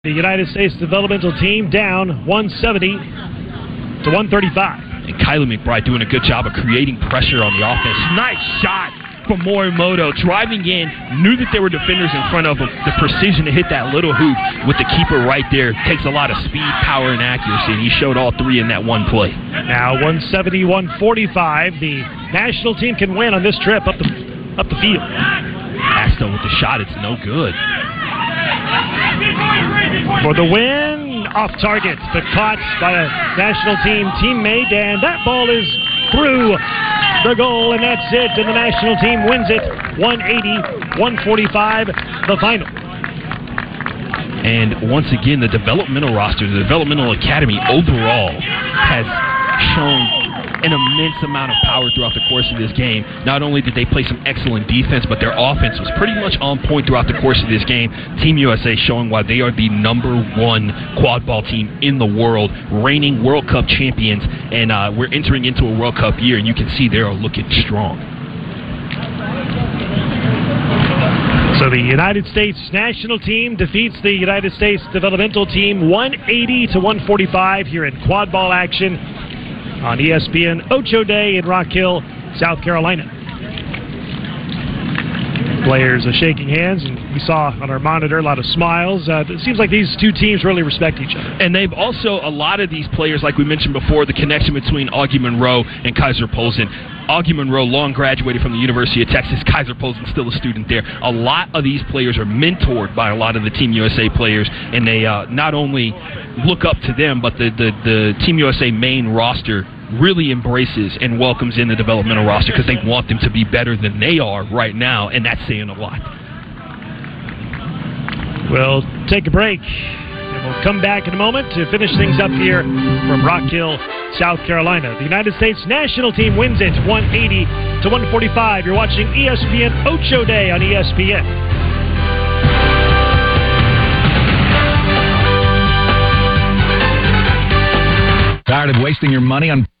The United States developmental team down 170 to 135. And Kylie McBride doing a good job of creating pressure on the offense. Nice shot from Morimoto. Driving in, knew that there were defenders in front of him. The precision to hit that little hoop with the keeper right there takes a lot of speed, power, and accuracy, and he showed all three in that one play. Now 170, 145. The national team can win on this trip up the field. Axtell with the shot, it's no good. For the win, off target, but caught by a national team teammate, and that ball is through the goal, and that's it, and the national team wins it 180-145, the final. And once again, the developmental roster, the developmental academy overall has shown an immense amount of power throughout the course of this game. Not only did they play some excellent defense, but their offense was pretty much on point throughout the course of this game. Team USA showing why they are the #1 quad ball team in the world, reigning World Cup champions, and we're entering into a World Cup year, and you can see they are looking strong. So the United States national team defeats the United States developmental team 180-145 here in quad ball action on ESPN Ocho Day in Rock Hill, South Carolina. Players are shaking hands, and we saw on our monitor a lot of smiles. It seems like these two teams really respect each other. And they've also, a lot of these players, like we mentioned before, the connection between Augie Monroe and Kaiser Polzin. Augie Monroe long graduated from the University of Texas. Kaiser Polzin still a student there. A lot of these players are mentored by a lot of the Team USA players, and they not only look up to them, but the Team USA main roster really embraces and welcomes in the developmental roster because they want them to be better than they are right now, and that's saying a lot. We'll take a break, and we'll come back in a moment to finish things up here from Rock Hill, South Carolina. The United States national team wins it 180-145. You're watching ESPN Ocho Day on ESPN. Tired of wasting your money on...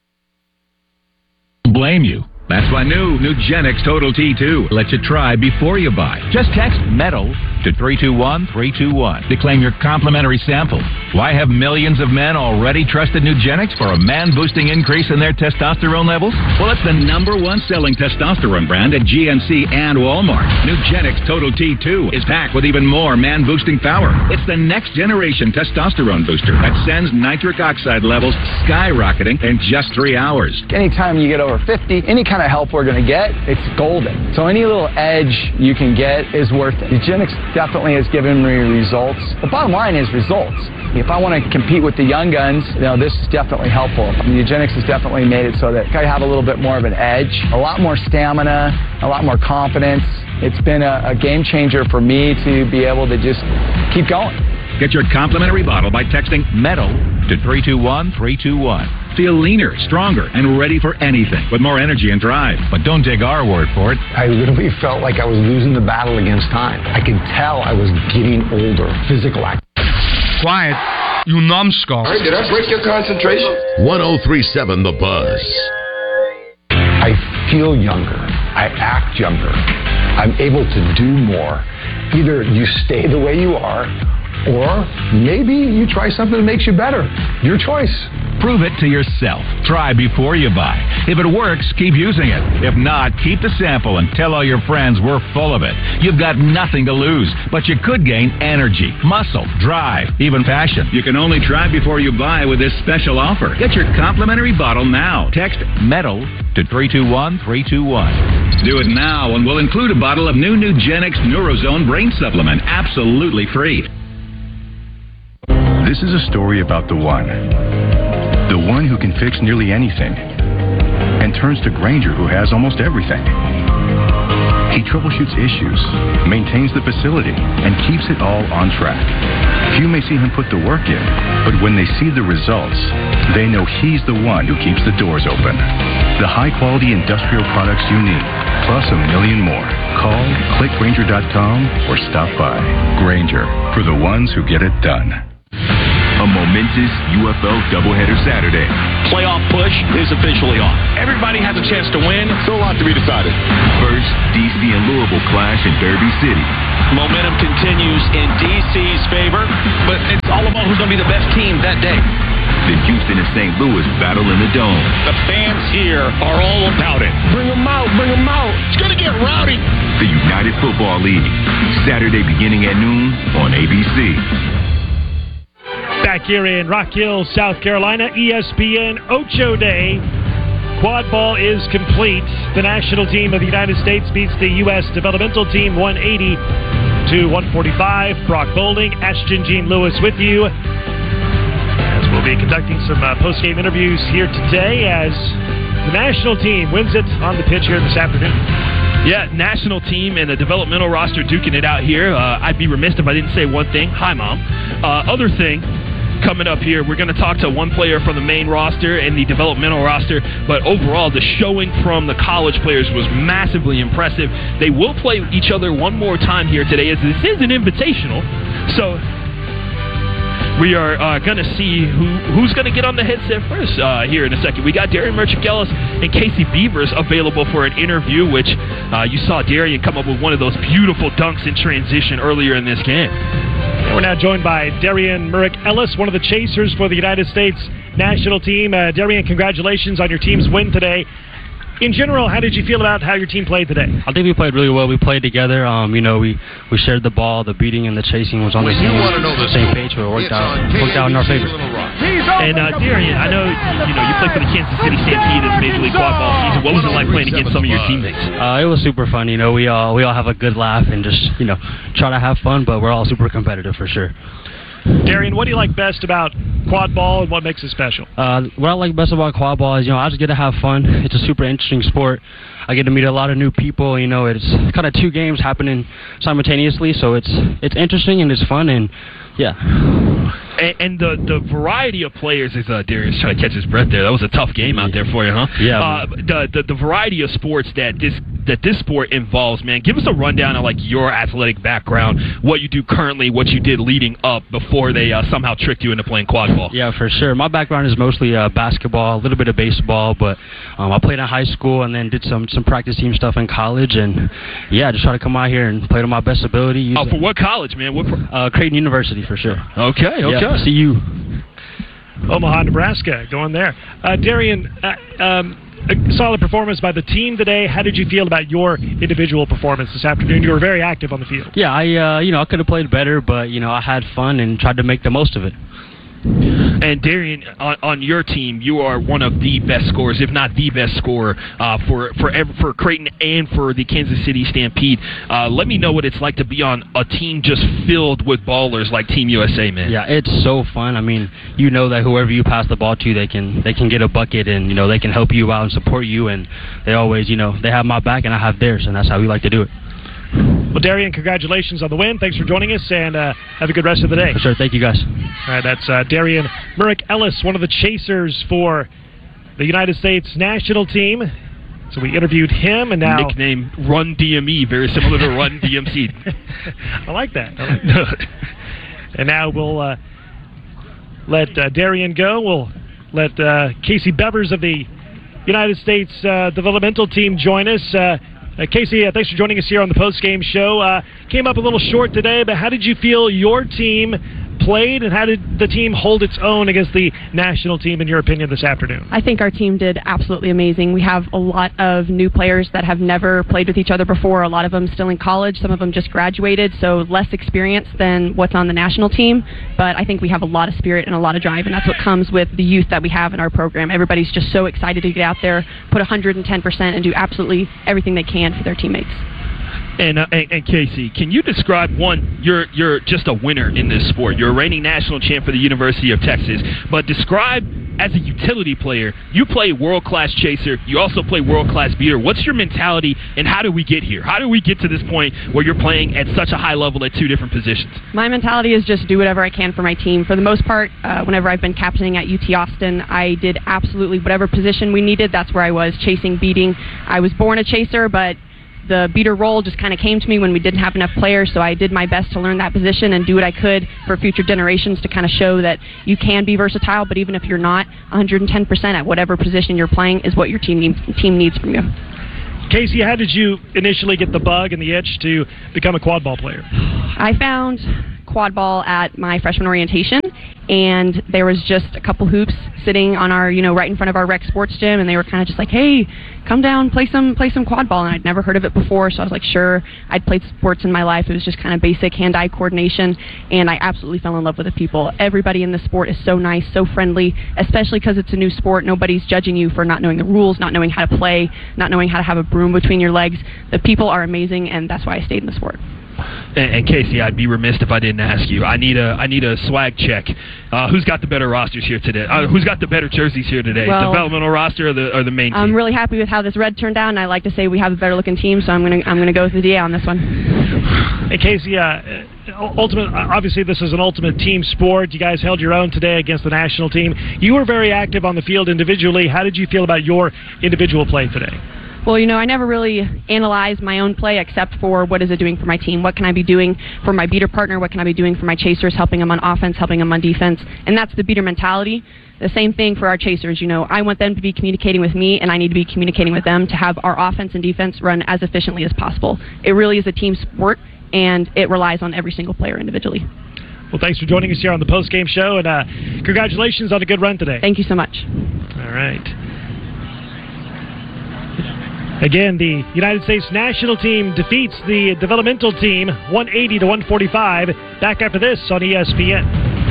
Blame you. That's why new Nugenix Total T2 lets you try before you buy. Just text METAL to 321-321 to claim your complimentary sample. Why have millions of men already trusted Nugenix for a man-boosting increase in their testosterone levels? Well, it's the #1 selling testosterone brand at GNC and Walmart. Nugenix Total T2 is packed with even more man-boosting power. It's the next generation testosterone booster that sends nitric oxide levels skyrocketing in just 3 hours. Anytime you get over 50, any kind of help we're going to get, it's golden. So any little edge you can get is worth it. Nugenix definitely has given me results. The bottom line is results. If I want to compete with the young guns, this is definitely helpful. Nugenix has definitely made it so that I have a little bit more of an edge, a lot more stamina, a lot more confidence. It's been a game changer for me to be able to just keep going. Get your complimentary bottle by texting METAL to 321-321. Feel leaner, stronger, and ready for anything with more energy and drive. But don't take our word for it. I literally felt like I was losing the battle against time. I could tell I was getting older. Physical activity. Quiet, you numbskull. Hey, did I break your concentration? 1037 The Buzz. I feel younger. I act younger. I'm able to do more. Either you stay the way you are, or maybe you try something that makes you better. Your choice. Prove it to yourself. Try before you buy. If it works, keep using it. If not, keep the sample and tell all your friends we're full of it. You've got nothing to lose, but you could gain energy, muscle, drive, even passion. You can only try before you buy with this special offer. Get your complimentary bottle now. Text METAL to 321-321. Do it now, and we'll include a bottle of new Nugenix Neurozone Brain Supplement, absolutely free. This is a story about the one who can fix nearly anything, and turns to Grainger, who has almost everything. He troubleshoots issues, maintains the facility, and keeps it all on track. Few may see him put the work in, but when they see the results, they know he's the one who keeps the doors open. The high-quality industrial products you need, plus a million more. Call, click Grainger.com, or stop by. Grainger, for the ones who get it done. A momentous UFL doubleheader Saturday. Playoff push is officially on. Everybody has a chance to win. Still a lot to be decided. First, DC and Louisville clash in Derby City. Momentum continues in DC's favor, but it's all about who's going to be the best team that day. The Houston and St. Louis battle in the Dome. The fans here are all about it. Bring them out, bring them out. It's going to get rowdy. The United Football League. Saturday beginning at noon on ABC. Back here in Rock Hill, South Carolina, ESPN Ocho Day. Quad ball is complete. The national team of the United States beats the U.S. developmental team 180 to 145. Brock Boulding, Ashton Jean Lewis with you. As we'll be conducting some post-game interviews here today as the national team wins it on the pitch here this afternoon. Yeah, national team and the developmental roster duking it out here. I'd be remiss if I didn't say one thing. Hi, Mom. Other thing, coming up here, we're going to talk to one player from the main roster and the developmental roster, but overall, the showing from the college players was massively impressive. They will play each other one more time here today, as this is an invitational, so we are going to see who's going to get on the headset first here in a second. We got Darian Merchant-Ellis and Casey Beavers available for an interview, which you saw Darian come up with one of those beautiful dunks in transition earlier in this game. And we're now joined by Darian Merchant-Ellis, one of the chasers for the United States national team. Darian, congratulations on your team's win today. In general, how did you feel about how your team played today? I think we played really well. We played together. We shared the ball. The beating and the chasing was on the same page, so it worked out in our favor. And Darian, I know you played for the Kansas City Stampede in the Major League Quad Ball season. What was it like playing against some of your teammates? It was super fun. We all have a good laugh and just try to have fun, but we're all super competitive for sure. Darian, what do you like best about quad ball and what makes it special? What I like best about quad ball is, I just get to have fun. It's a super interesting sport. I get to meet a lot of new people. It's kind of two games happening simultaneously, so it's interesting and it's fun, and yeah. And the variety of players is Darius trying to catch his breath there. That was a tough game out there for you, huh? Yeah. The variety of sports that this sport involves, man. Give us a rundown of your athletic background, what you do currently, what you did leading up before they somehow tricked you into playing quad ball. Yeah, for sure. My background is mostly basketball, a little bit of baseball, but I played in high school and then did some practice team stuff in college, and yeah, just try to come out here and play to my best ability. For what college, man? Creighton University, for sure. Okay. Yeah, see you. Omaha, Nebraska, going there. Darian, a solid performance by the team today. How did you feel about your individual performance this afternoon? You were very active on the field. Yeah, I could have played better, but I had fun and tried to make the most of it. And Darian, on your team, you are one of the best scorers, if not the best scorer, for Creighton and for the Kansas City Stampede. Let me know what it's like to be on a team just filled with ballers like Team USA, man. Yeah, it's so fun. I mean, that whoever you pass the ball to, they can get a bucket, and they can help you out and support you, and they always, they have my back and I have theirs, and that's how we like to do it. Well, Darian, congratulations on the win. Thanks for joining us, and have a good rest of the day. For sure. Thank you, guys. All right, that's Darian Merchant-Ellis, one of the chasers for the United States national team. So we interviewed him, and now... Nickname Run DME, very similar to Run DMC. I like that. And now we'll let Darian go. We'll let Casey Beavers of the United States developmental team join us. Casey, thanks for joining us here on the post-game show. Came up a little short today, but how did you feel your team played, and how did the team hold its own against the national team, in your opinion, this afternoon? I think our team did absolutely amazing. We have a lot of new players that have never played with each other before, a lot of them still in college, some of them just graduated, so less experience than what's on the national team, but I think we have a lot of spirit and a lot of drive, and that's what comes with the youth that we have in our program. Everybody's just so excited to get out there, put 110% and do absolutely everything they can for their teammates. And Casey, can you describe, one, you're just a winner in this sport. You're a reigning national champ for the University of Texas. But describe, as a utility player, you play world-class chaser. You also play world-class beater. What's your mentality, and how do we get here? How do we get to this point where you're playing at such a high level at two different positions? My mentality is just do whatever I can for my team. For the most part, whenever I've been captaining at UT Austin, I did absolutely whatever position we needed. That's where I was, chasing, beating. I was born a chaser, but the beater role just kind of came to me when we didn't have enough players, so I did my best to learn that position and do what I could for future generations to kind of show that you can be versatile, but even if you're not, 110% at whatever position you're playing is what your team needs from you. Casey, how did you initially get the bug and the itch to become a quad ball player? I found quad ball at my freshman orientation, and there was just a couple hoops sitting on our, right in front of our rec sports gym, and they were kind of just like, hey, come down, play some quad ball, and I'd never heard of it before, so I was like, sure. I'd played sports in my life. It was just kind of basic hand-eye coordination, and I absolutely fell in love with the people. Everybody in the sport is so nice, so friendly, especially because it's a new sport. Nobody's judging you for not knowing the rules, not knowing how to play, not knowing how to have a broom between your legs. The people are amazing, and that's why I stayed in the sport. And Casey, I'd be remiss if I didn't ask you. I need a swag check. Who's got the better rosters here today? Who's got the better jerseys here today? Well, developmental roster or the main team? I'm really happy with how this red turned out, and I like to say we have a better looking team, so I'm gonna go with the DA on this one. Hey Casey, obviously this is an ultimate team sport. You guys held your own today against the national team. You were very active on the field individually. How did you feel about your individual play today? Well, I never really analyzed my own play except for what is it doing for my team? What can I be doing for my beater partner? What can I be doing for my chasers, helping them on offense, helping them on defense? And that's the beater mentality. The same thing for our chasers. I want them to be communicating with me, and I need to be communicating with them to have our offense and defense run as efficiently as possible. It really is a team sport, and it relies on every single player individually. Well, thanks for joining us here on the post-game show, and congratulations on a good run today. Thank you so much. All right. Again, the United States national team defeats the developmental team 180-145. Back after this on ESPN.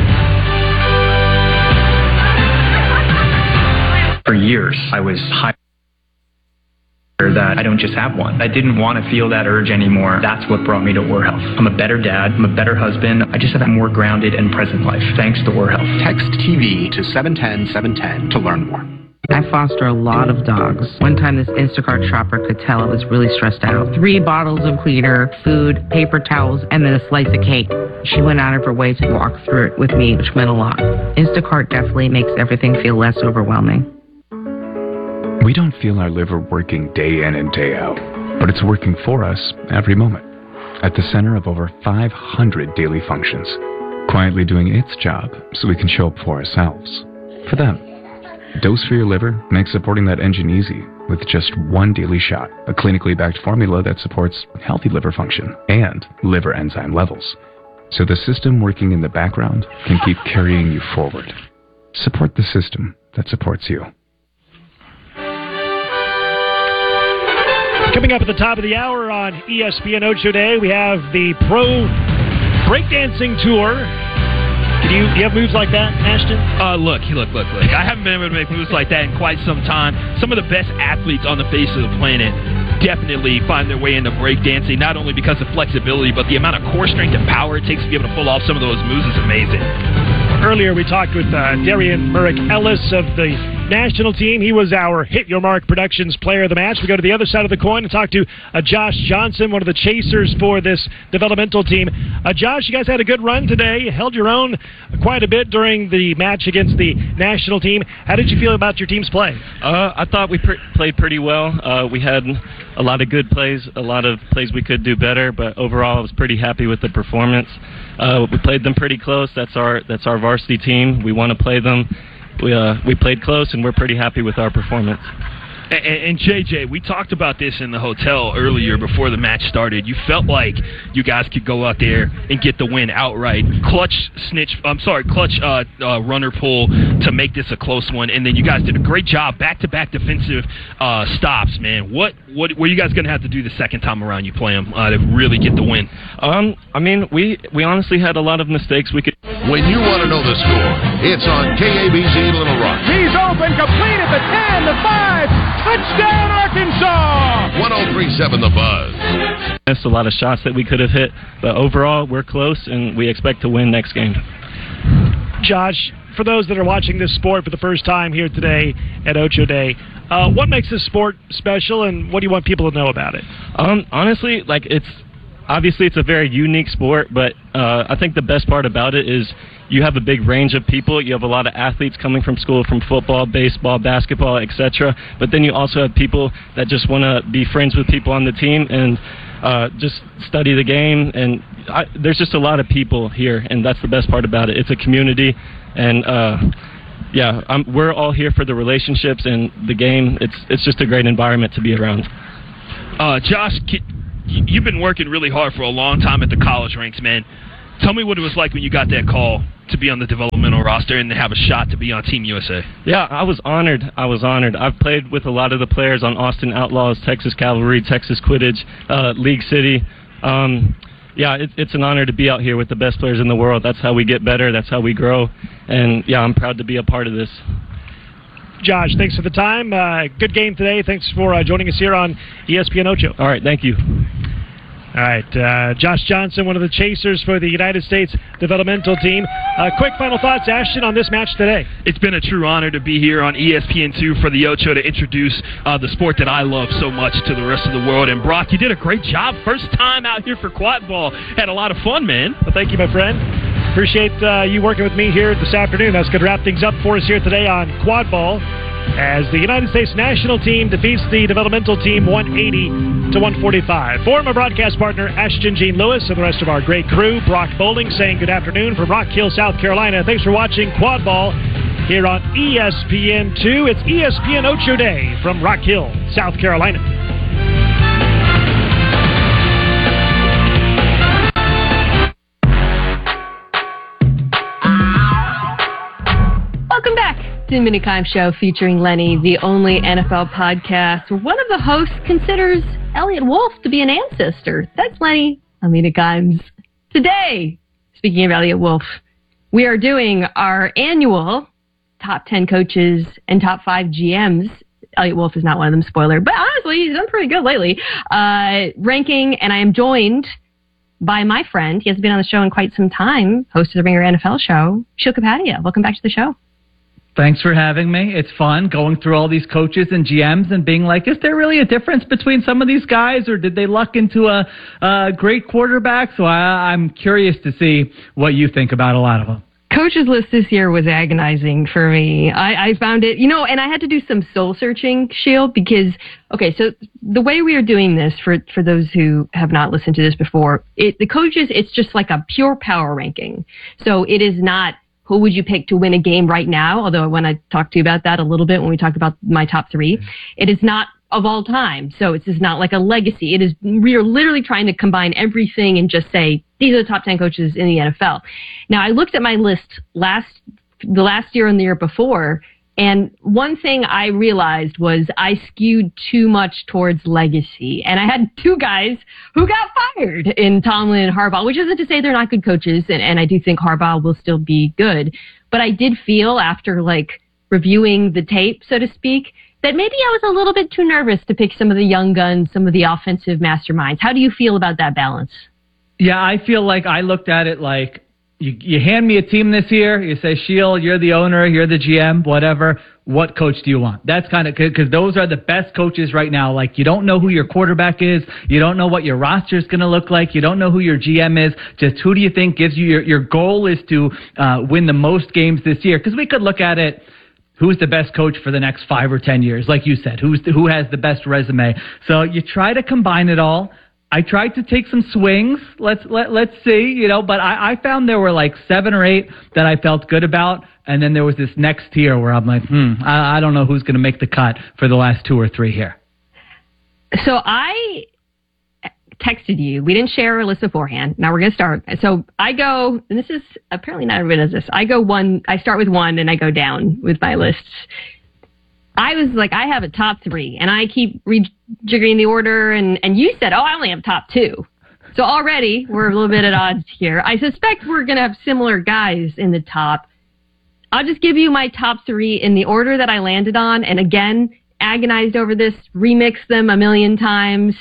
For years, I was high that I don't just have one. I didn't want to feel that urge anymore. That's what brought me to War Health. I'm a better dad. I'm a better husband. I just have a more grounded and present life, thanks to War Health. Text TV to 710-710 to learn more. I foster a lot of dogs. One time this Instacart shopper could tell I was really stressed out. 3 bottles of cleaner, food, paper towels, and then a slice of cake. She went out of her way to walk through it with me, which meant a lot. Instacart definitely makes everything feel less overwhelming. We don't feel our liver working day in and day out, but it's working for us every moment. At the center of over 500 daily functions, quietly doing its job so we can show up for ourselves, for them. Dose for Your Liver makes supporting that engine easy with just one daily shot, a clinically backed formula that supports healthy liver function and liver enzyme levels, so the system working in the background can keep carrying you forward. Support the system that supports you. Coming up at the top of the hour on ESPN Ocho Day, we have the Pro Breakdancing Tour. Do you have moves like that, Ashton? Look. I haven't been able to make moves like that in quite some time. Some of the best athletes on the face of the planet definitely find their way into breakdancing, not only because of flexibility, but the amount of core strength and power it takes to be able to pull off some of those moves is amazing. Earlier, we talked with Darian Murrick-Ellis of the national team. He was our Hit Your Mark Productions player of the match. We go to the other side of the coin and talk to Josh Johnson, one of the chasers for this developmental team. Josh, you guys had a good run today. You held your own quite a bit during the match against the national team. How did you feel about your team's play? I thought we played pretty well. We had a lot of good plays, a lot of plays we could do better, but overall I was pretty happy with the performance. We played them pretty close. That's our varsity team. We want to play them. We played close, and we're pretty happy with our performance. And JJ, we talked about this in the hotel earlier before the match started. You felt like you guys could go out there and get the win outright. Clutch runner pull to make this a close one, and then you guys did a great job, back-to-back defensive stops, man. What were you guys going to have to do the second time around you play them to really get the win? We honestly had a lot of mistakes. When you want to know the score, it's on KABZ Little Rock. He's open, complete at the 10, the 5. Touchdown, Arkansas! 103.7 The Buzz. Missed a lot of shots that we could have hit, but overall, we're close, and we expect to win next game. Josh, for those that are watching this sport for the first time here today at Ocho Day, what makes this sport special, and what do you want people to know about it? Honestly, obviously it's a very unique sport, but I think the best part about it is you have a big range of people. You have a lot of athletes coming from school, from football, baseball, basketball, etc. But then you also have people that just want to be friends with people on the team and just study the game. And there's just a lot of people here, and that's the best part about it. It's a community, and we're all here for the relationships and the game. It's just a great environment to be around. Josh, you've been working really hard for a long time at the college ranks, man. Tell me what it was like when you got that call to be on the developmental roster and to have a shot to be on Team USA. Yeah, I was honored. I've played with a lot of the players on Austin Outlaws, Texas Cavalry, Texas Quidditch, League City. It's an honor to be out here with the best players in the world. That's how we get better. That's how we grow. And, I'm proud to be a part of this. Josh, thanks for the time. Good game today. Thanks for joining us here on ESPN Ocho. All right, thank you. All right, Josh Johnson, one of the chasers for the United States developmental team. Quick final thoughts, Ashton, on this match today. It's been a true honor to be here on ESPN2 for the Ocho to introduce the sport that I love so much to the rest of the world. And, Brock, you did a great job. First time out here for quad ball. Had a lot of fun, man. Well, thank you, my friend. Appreciate you working with me here this afternoon. That's going to wrap things up for us here today on quad ball, as the United States national team defeats the developmental team 180-145. For my broadcast partner, Ashton Jean Lewis, and the rest of our great crew, Brock Bowling saying good afternoon from Rock Hill, South Carolina. Thanks for watching Quad Ball here on ESPN2. It's ESPN Ocho Day from Rock Hill, South Carolina. Welcome back to the Mini Kimes Show featuring Lenny, the only NFL podcast where one of the hosts considers Elliot Wolf to be an ancestor. That's Lenny. I'm Mini Kimes. Today, speaking of Elliot Wolf, we are doing our annual top 10 coaches and top 5 GMs. Elliot Wolf is not one of them, spoiler, but honestly, he's done pretty good lately. Ranking, and I am joined by my friend. He hasn't been on the show in quite some time, host of the Ringer NFL show, Sheil Kapadia. Welcome back to the show. Thanks for having me. It's fun going through all these coaches and GMs and being like, is there really a difference between some of these guys, or did they luck into a great quarterback? So I'm curious to see what you think about a lot of them. Coach's list this year was agonizing for me. I found it, and I had to do some soul searching, Sheil, because, okay, so the way we are doing this, for those who have not listened to this before, the coaches, it's just like a pure power ranking. So it is not, who would you pick to win a game right now? Although when I talked to you about that a little bit when we talked about my top 3, it is not of all time. So it's just not like a legacy. It is, we are literally trying to combine everything and just say, these are the top 10 coaches in the NFL. Now, I looked at my list the last year and the year before, and one thing I realized was I skewed too much towards legacy. And I had 2 guys who got fired in Tomlin and Harbaugh, which isn't to say they're not good coaches, and I do think Harbaugh will still be good. But I did feel, after reviewing the tape, so to speak, that maybe I was a little bit too nervous to pick some of the young guns, some of the offensive masterminds. How do you feel about that balance? Yeah, I feel like I looked at it like, you hand me a team this year, you say, Sheil, you're the owner, you're the GM, whatever. What coach do you want? That's kind of, because those are the best coaches right now. Like, you don't know who your quarterback is. You don't know what your roster is going to look like. You don't know who your GM is. Just who do you think gives you your goal is to win the most games this year? Because we could look at it, who's the best coach for the next 5 or 10 years? Like you said, who has the best resume? So you try to combine it all. I tried to take some swings. Let's see, but I found there were 7 or 8 that I felt good about, and then there was this next tier where I'm like, I don't know who's going to make the cut for the last 2 or 3 here. So I texted you. We didn't share a list beforehand. Now we're going to start. So I go, and this is apparently not everybody does this. I start with 1 and I go down with my lists. I was like, I have a top 3, and I keep rejiggering the order, and you said, I only have top 2. So already we're a little bit at odds here. I suspect we're going to have similar guys in the top. I'll just give you my top 3 in the order that I landed on, and again, agonized over this, remixed them a million times.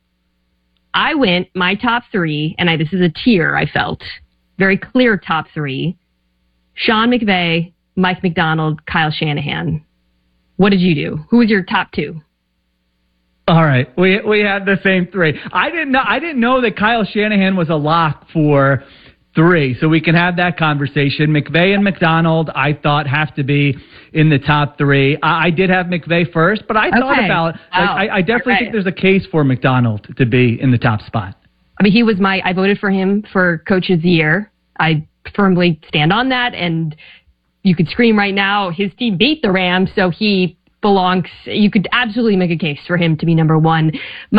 I went my top 3, and this is a tier, I felt. Very clear top 3. Sean McVay, Mike McDonald, Kyle Shanahan. What did you do? Who was your top 2? All right, we had the same 3. I didn't know that Kyle Shanahan was a lock for 3, so we can have that conversation. McVay and McDonald, I thought, have to be in the top 3. I did have McVay first, but I thought about it. I definitely think there's a case for McDonald to be in the top spot. I mean, I voted for him for Coach of the Year. I firmly stand on that, and you could scream right now, his team beat the Rams, so he belongs. You could absolutely make a case for him to be number 1.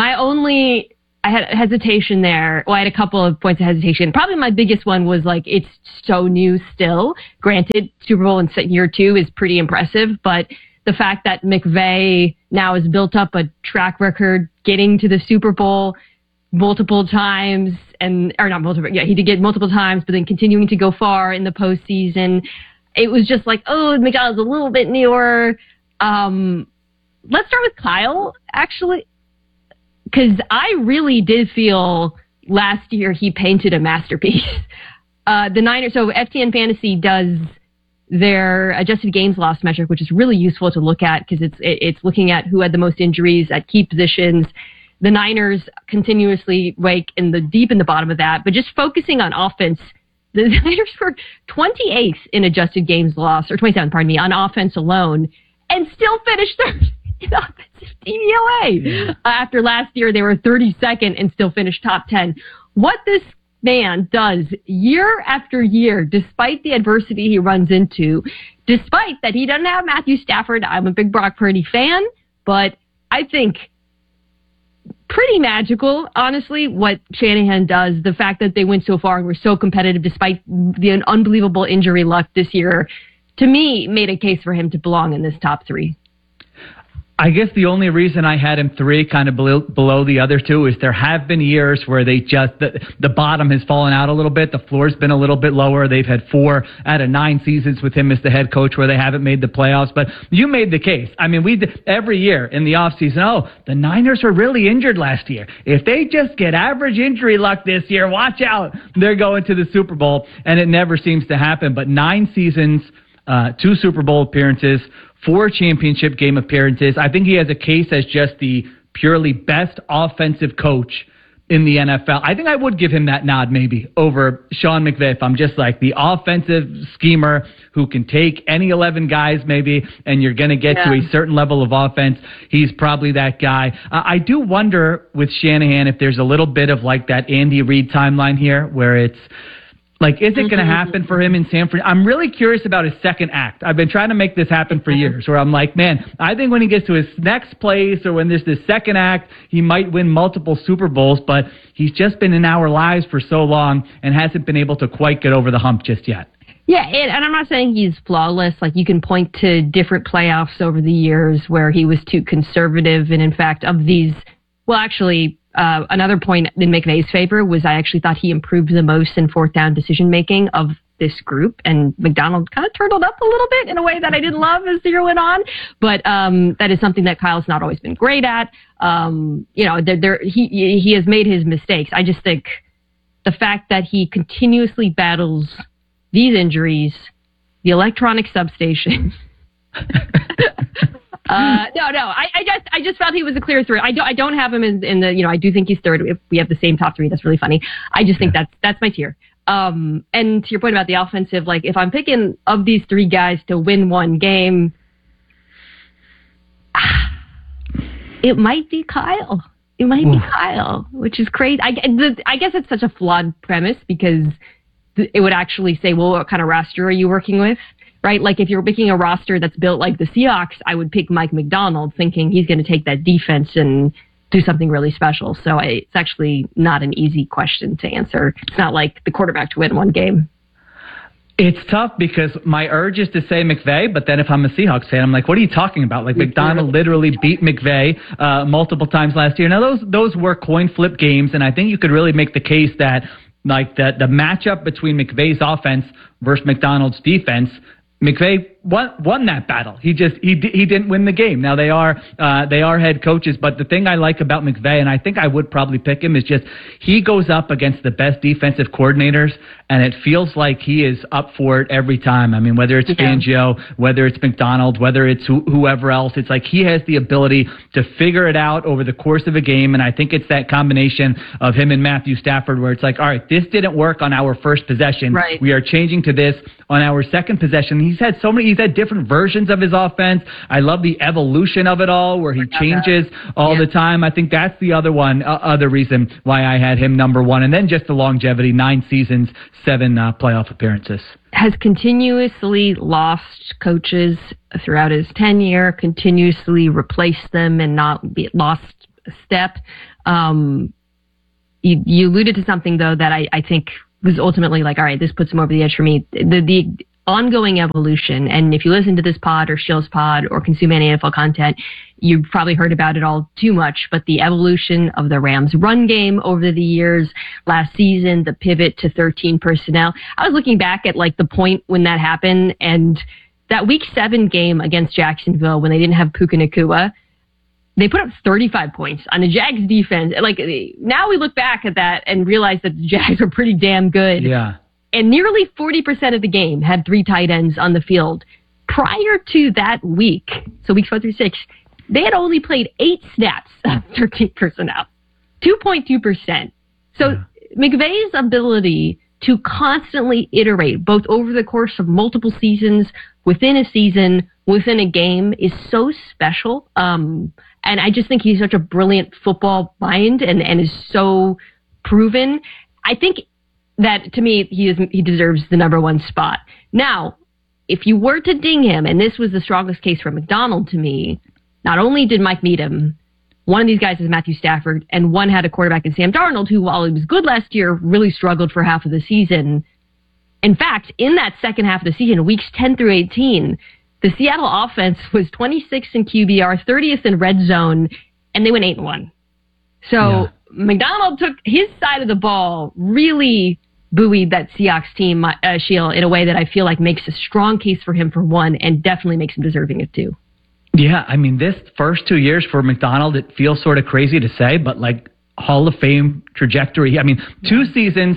I had hesitation there. Well, I had a couple of points of hesitation. Probably my biggest one was it's so new still. Granted, Super Bowl in year 2 is pretty impressive, but the fact that McVay now has built up a track record getting to the Super Bowl multiple times, he did get multiple times, but then continuing to go far in the postseason. It was just McDonald's a little bit newer. Let's start with Kyle, actually. Because I really did feel last year he painted a masterpiece. The Niners, so FTN Fantasy does their adjusted games loss metric, which is really useful to look at because it's looking at who had the most injuries at key positions. The Niners continuously rank deep in the bottom of that, but just focusing on offense, the Niners were 28th in adjusted games loss, or 27th, on offense alone, and still finished third in offensive DVOA. After last year, they were 32nd and still finished top 10. What this man does year after year, despite the adversity he runs into, despite that he doesn't have Matthew Stafford. I'm a big Brock Purdy fan, but I think pretty magical, honestly, what Shanahan does. The fact that they went so far and were so competitive despite the unbelievable injury luck this year, to me, made a case for him to belong in this top 3. I guess the only reason I had him 3 kind of below the other 2 is there have been years where they just, the bottom has fallen out a little bit. The floor's been a little bit lower. They've had 4 out of 9 seasons with him as the head coach where they haven't made the playoffs. But you made the case. I mean, every year in the offseason, the Niners were really injured last year. If they just get average injury luck this year, watch out. They're going to the Super Bowl. And it never seems to happen. But 9 seasons, 2 Super Bowl appearances, 4 championship game appearances. I think he has a case as just the purely best offensive coach in the NFL. I think I would give him that nod maybe over Sean McVay if I'm just the offensive schemer who can take any 11 guys maybe and you're going to get to a certain level of offense. He's probably that guy. I do wonder with Shanahan if there's a little bit of that Andy Reid timeline here where it's is it going to happen for him in San Francisco? I'm really curious about his second act. I've been trying to make this happen for years where I'm man, I think when he gets to his next place or when there's this second act, he might win multiple Super Bowls, but he's just been in our lives for so long and hasn't been able to quite get over the hump just yet. Yeah, and I'm not saying he's flawless. You can point to different playoffs over the years where he was too conservative, and in fact, of these, another point in McVay's favor was I actually thought he improved the most in 4th down decision making of this group, and McDonald kind of turtled up a little bit in a way that I didn't love as the year went on. But that is something that Kyle's not always been great at. He has made his mistakes. I just think the fact that he continuously battles these injuries, the electronic substation. I just felt he was a clear 3. I don't have him in the, I do think he's 3rd. If we have the same top 3, that's really funny. I just think that's my tier. And to your point about the offensive, if I'm picking of these 3 guys to win one game, it might be Kyle. It might be Kyle, which is crazy. I guess it's such a flawed premise because it would actually say, well, what kind of roster are you working with? Right? If you're picking a roster that's built like the Seahawks, I would pick Mike McDonald thinking he's going to take that defense and do something really special. So it's actually not an easy question to answer. It's not like the quarterback to win one game. It's tough because my urge is to say McVay, but then if I'm a Seahawks fan, I'm what are you talking about? McDonald literally beat McVay multiple times last year. Now, those were coin flip games, and I think you could really make the case that the matchup between McVay's offense versus McDonald's defense, McVay won that battle. He didn't win the game. Now they are head coaches, but the thing I like about McVay, and I think I would probably pick him, is just he goes up against the best defensive coordinators, and it feels like he is up for it every time. I mean, whether it's Fangio, whether it's McDonald, whether it's whoever else, it's like he has the ability to figure it out over the course of a game, and I think it's that combination of him and Matthew Stafford where it's like, all right, this didn't work on our first possession. Right. We are changing to this on our second possession. He's had different versions of his offense. I love the evolution of it all where he changes all the time. I think that's the other reason why I had him number one. And then just the longevity, 9 seasons, 7 playoff appearances. Has continuously lost coaches throughout his tenure, continuously replaced them and not lost a step. You alluded to something, though, that I think was ultimately like, all right, this puts him over the edge for me. The ongoing evolution, and if you listen to this pod or Shield's pod or consume any NFL content, you've probably heard about it all too much, but the evolution of the Rams run game over the years, last season, the pivot to 13 personnel. I was looking back at like the point when that happened, and that Week 7 game against Jacksonville when they didn't have Puka Nacua, they put up 35 points on the Jags defense. Like, now we look back at that and realize that the Jags are pretty damn good. Yeah. And nearly 40% of the game had 3 tight ends on the field. Prior to that week, so weeks 4 through 6, they had only played 8 snaps of 13 personnel, 2.2%. So McVay's ability to constantly iterate, both over the course of multiple seasons, within a season, within a game, is so special. And I just think he's such a brilliant football mind and is so proven. I think that, to me, he deserves the number 1 spot. Now, if you were to ding him, and this was the strongest case for McDonald to me, not only did Mike Needham, one of these guys is Matthew Stafford, and one had a quarterback in Sam Darnold, who, while he was good last year, really struggled for half of the season. In fact, in that second half of the season, weeks 10 through 18, the Seattle offense was 26th in QBR, 30th in red zone, and they went 8-1. So McDonald took his side of the ball, really buoyed that Seahawks team, Sheil, in a way that I feel like makes a strong case for him for 1 and definitely makes him deserving of 2. Yeah, I mean, this first 2 years for McDonald, it feels sort of crazy to say, but like Hall of Fame trajectory. I mean, 2 seasons,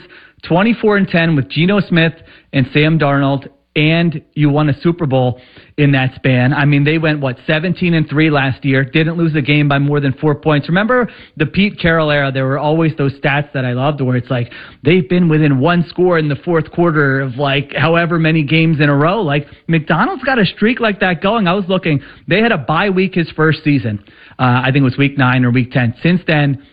24-10 with Geno Smith and Sam Darnold, and you won a Super Bowl in that span. I mean, they went, 17-3 last year, didn't lose a game by more than 4 points. Remember the Pete Carroll era? There were always those stats that I loved where it's like, they've been within 1 score in the fourth quarter of like however many games in a row. Like, McDonald's got a streak like that going. I was looking, they had a bye week his first season. I think it was week 9 or week 10. Since then,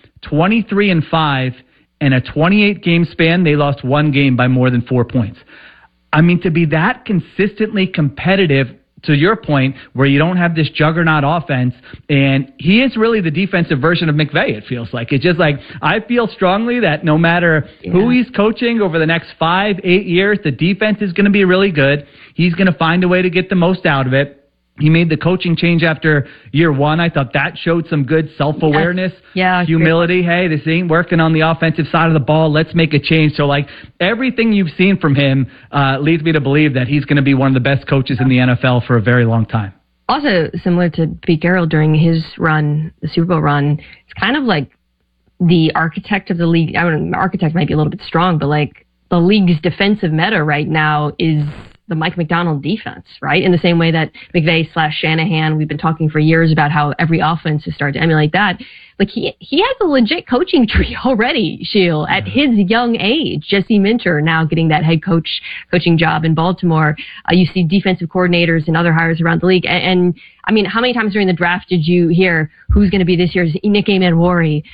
23-5 in a 28-game span, they lost 1 game by more than 4 points. I mean, to be that consistently competitive, to your point, where you don't have this juggernaut offense, and he is really the defensive version of McVay, it feels like. It's just like, I feel strongly that no matter who he's coaching over the next 5-8 years, the defense is going to be really good. He's going to find a way to get the most out of it. He made the coaching change after year 1. I thought that showed some good self-awareness, humility. Hey, this ain't working on the offensive side of the ball. Let's make a change. So, like, everything you've seen from him leads me to believe that he's going to be one of the best coaches in the NFL for a very long time. Also, similar to Pete Carroll during his run, the Super Bowl run, it's kind of like the architect of the league. I mean, architect might be a little bit strong, but like the league's defensive meta right now is the Mike Macdonald defense, right? In the same way that McVay/Shanahan, we've been talking for years about how every offense has started to emulate that. Like, he has a legit coaching tree already, Sheil, at his young age. Jesse Minter now getting that head coaching job in Baltimore. You see defensive coordinators and other hires around the league. And I mean, how many times during the draft did you hear who's going to be this year's Nick Manwari?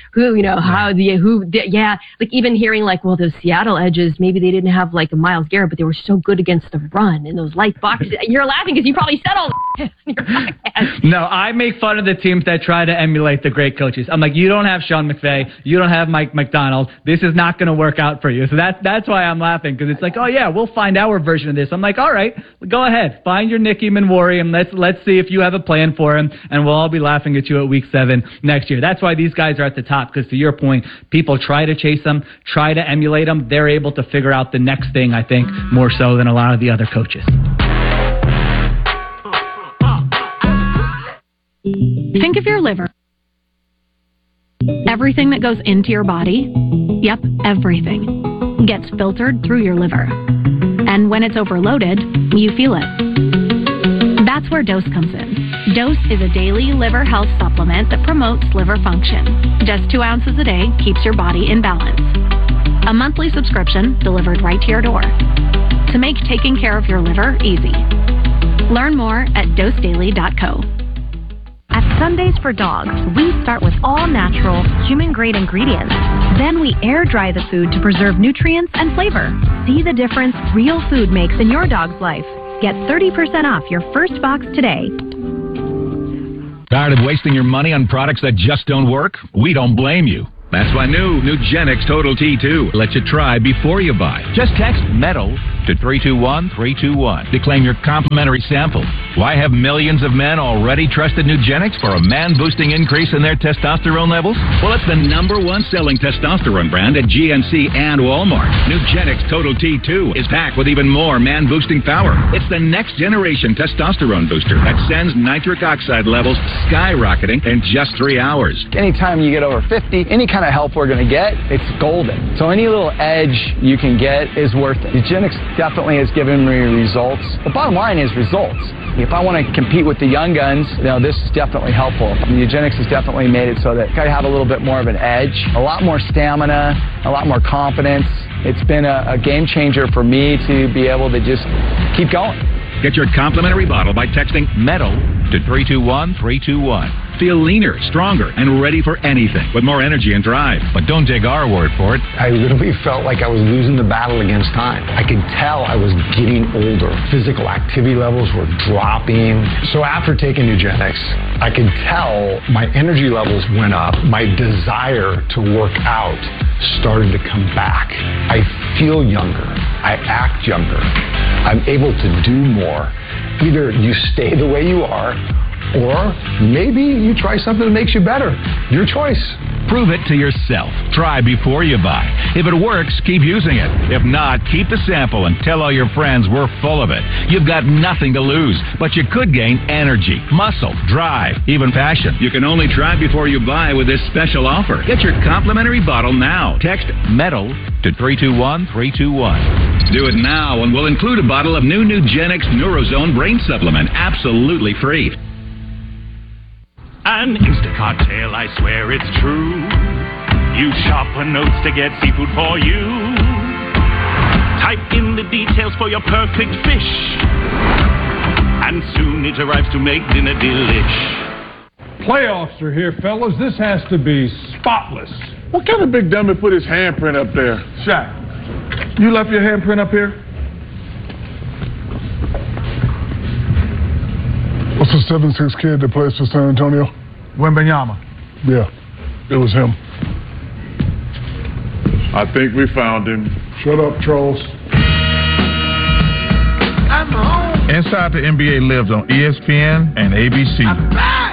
Like even hearing like, well, those Seattle edges, maybe they didn't have like a Myles Garrett, but they were so good against the run and those light boxes. You're laughing because you probably said all that on your podcast. No, I make fun of the teams that try to emulate the great coaches. I'm like, you don't have Sean McVay, you don't have Mike Macdonald. This is not going to work out for you. So that's why I'm laughing, because it's like, oh yeah, we'll find our version of this. I'm like, all right, go ahead, find your Nicky Manwari, and let's see if you have a plan for him, and we'll all be laughing at you at week 7 next year. That's why these guys are at the top, because to your point, people try to chase them, try to emulate them. They're able to figure out the next thing, I think, more so than a lot of the other coaches. Think of your liver. Everything that goes into your body, yep, everything, gets filtered through your liver. And when it's overloaded, you feel it. That's where Dose comes in. Dose is a daily liver health supplement that promotes liver function. Just 2 ounces a day keeps your body in balance. A monthly subscription delivered right to your door. To make taking care of your liver easy. Learn more at dosedaily.co. At Sundays for Dogs, we start with all-natural, human-grade ingredients. Then we air-dry the food to preserve nutrients and flavor. See the difference real food makes in your dog's life. Get 30% off your first box today. Tired of wasting your money on products that just don't work? We don't blame you. That's why new Nugenix Total T2 lets you try before you buy. Just text METAL to 321-321 to claim your complimentary sample. Why have millions of men already trusted Nugenix for a man-boosting increase in their testosterone levels? Well, it's the #1 selling testosterone brand at GNC and Walmart. Nugenix Total T2 is packed with even more man-boosting power. It's the next-generation testosterone booster that sends nitric oxide levels skyrocketing in just 3 hours. Anytime you get over 50, any kind of help we're going to get, it's golden. So any little edge you can get is worth it. Nugenix definitely has given me results. The bottom line is results. If I want to compete with the young guns, this is definitely helpful. Nugenix has definitely made it so that I have a little bit more of an edge, a lot more stamina, a lot more confidence. It's been a game changer for me to be able to just keep going. Get your complimentary bottle by texting METAL to 321-321. Feel leaner, stronger, and ready for anything with more energy and drive. But don't take our word for it. I literally felt like I was losing the battle against time. I could tell I was getting older. Physical activity levels were dropping. So after taking Nugenix, I could tell my energy levels went up. My desire to work out started to come back. I feel younger. I act younger. I'm able to do more. Either you stay the way you are, or maybe you try something that makes you better. Your choice. Prove it to yourself. Try before you buy. If it works, keep using it. If not, keep the sample and tell all your friends we're full of it. You've got nothing to lose, but you could gain energy, muscle, drive, even passion. You can only try before you buy with this special offer. Get your complimentary bottle now. Text METAL to 321-321. Do it now and we'll include a bottle of new Nugenix Neurozone Brain Supplement absolutely free. An Instacart tale, I swear it's true. Use sharper notes to get seafood for you. Type in the details for your perfect fish, and soon it arrives to make dinner delish. Playoffs are here, fellas. This has to be spotless. What kind of big dummy put his handprint up there? Shaq, you left your handprint up here? What's the 7'6" kid that plays for San Antonio? Wembanyama. Yeah, it was him. I think we found him. Shut up, trolls. I'm home. Inside the NBA lives on ESPN and ABC. I'm back.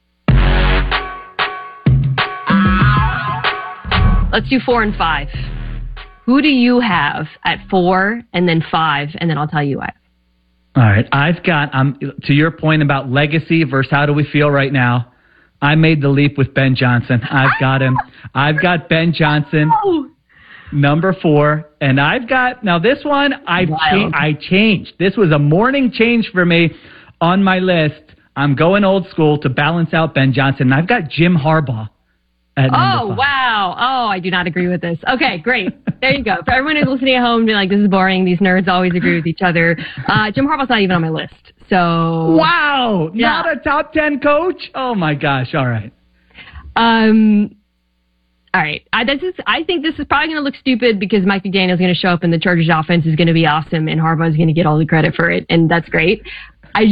Let's do 4 and 5. Who do you have at 4 and then 5, and then I'll tell you why. All right, I've got, to your point about legacy versus how do we feel right now, I made the leap with Ben Johnson. I've got him. I've got Ben Johnson, number 4, and I've got, now this one, I changed. This was a morning change for me on my list. I'm going old school to balance out Ben Johnson, and I've got Jim Harbaugh at number 5. Wow. Oh, I do not agree with this. Okay, great. There you go. For everyone who's listening at home, being like, this is boring. These nerds always agree with each other. Jim Harbaugh's not even on my list. So wow, not a top 10 coach? Oh my gosh. All right. All right. I think this is probably going to look stupid because Mike McDaniel's going to show up and the Chargers offense is going to be awesome and Harbaugh's going to get all the credit for it, and that's great. I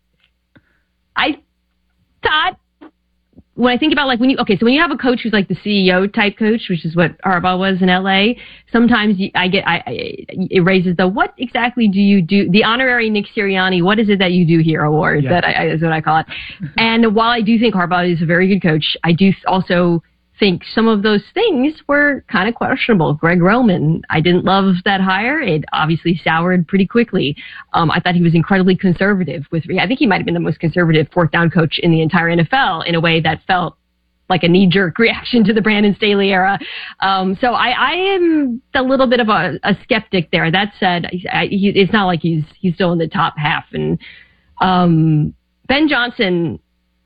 thought, when I think about when you have a coach who's like the CEO type coach, which is what Harbaugh was in LA, sometimes it raises the what exactly do you do? The honorary Nick Sirianni, what is it that you do here award, that is what I call it. And while I do think Harbaugh is a very good coach, I do also think some of those things were kind of questionable. Greg Roman, I didn't love that hire. It obviously soured pretty quickly. I thought he was incredibly conservative I think he might have been the most conservative fourth down coach in the entire NFL in a way that felt like a knee-jerk reaction to the Brandon Staley era. So I am a little bit of a skeptic there. That said, it's not like he's still in the top half. And Ben Johnson,